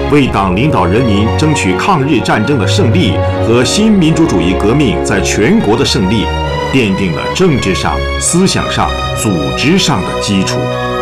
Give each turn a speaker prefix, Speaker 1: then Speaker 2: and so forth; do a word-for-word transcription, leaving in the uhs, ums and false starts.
Speaker 1: 为党领导人民争取抗日战争的胜利和新民主主义革命在全国的胜利，奠定了政治上、思想上、组织上的基础。